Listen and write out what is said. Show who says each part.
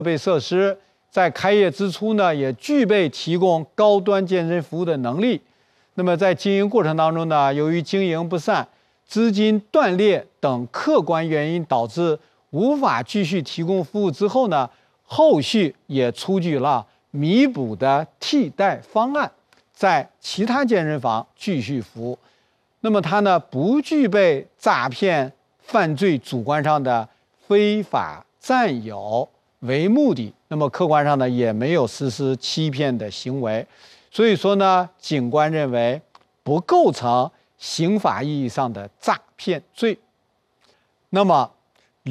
Speaker 1: 备设施，在开业之初呢，也具备提供高端健身服务的能力。那么在经营过程当中呢，由于经营不善、资金断裂等客观原因导致无法继续提供服务之后呢，后续也出具了弥补的替代方案，在其他健身房继续服务。那么它呢，不具备诈骗犯罪主观上的非法占有为目的，那么客观上呢，也没有实施欺骗的行为。所以说呢，警官认为不构成刑法意义上的诈骗罪。那么